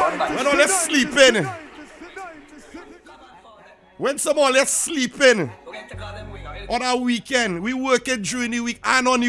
When all you sleeping. When some all you sleeping. On a weekend, we working during the week and on the